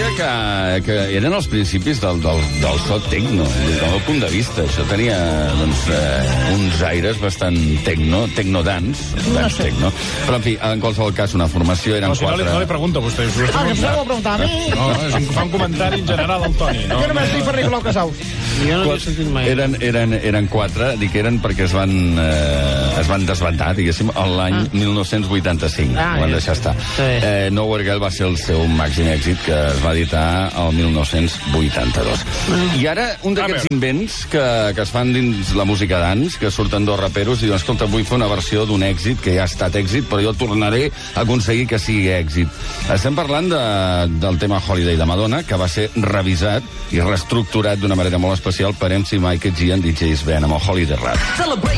que eren els principis del so tecno, des del meu punt de vista. Això tenia uns aires bastant tecno-dance, tecno. Però, en fi, en qualsevol cas, una formació eren quatre... No li pregunta a vostè. Que vostè ho preguntar a mi? No, fa un comentari en general al Toni. Jo només dic per Nicolau Casaus. Jo no l'he sentit mai. Eren quatre, dic eren perquè es van desbandar, diguéssim, l'any 1985. Van deixar estar. Nowhere Girl va ser el seu màxim èxit, que es va editar el 1982. I ara, un d'aquests invents que es fan dins la música dance, que surten dos raperos i diuen, escolta, vull fer una versió d'un èxit que ja ha estat èxit, però jo tornaré a aconseguir que sigui èxit. Estem parlant del tema Holiday de Madonna, que va ser revisat i reestructurat d'una manera molt especial per MC Mike G and DJ Sven amb el Holiday Rap.